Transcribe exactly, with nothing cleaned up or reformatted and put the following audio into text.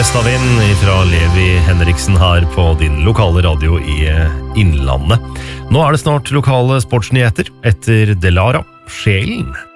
Vestavind fra Levi Henriksen her på din lokale radio i Innlandet. Nå er det snart lokale sportsnyheter etter Delara, Sjelen.